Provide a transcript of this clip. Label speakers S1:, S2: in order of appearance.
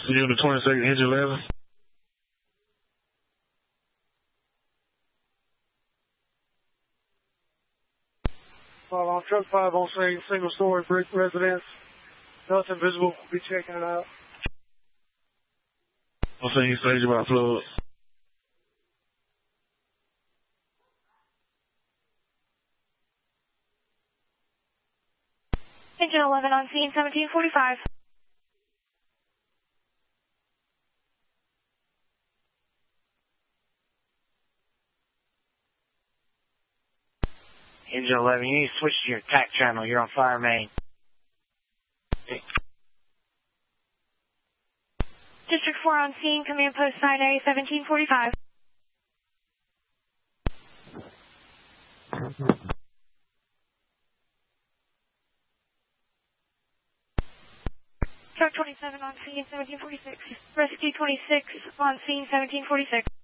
S1: Unit 22nd, engine 11.
S2: On truck 5 on scene, single story brick residence. Nothing visible. We'll be checking it out.
S1: I'm saying he's stage about floods.
S3: Engine 11 on scene, 1745.
S4: Engine 11, you need to switch to your TAC channel. You're on fire main.
S3: District 4 on scene, command post side A, 1745. Truck 27 on scene, 1746. Rescue 26 on scene, 1746.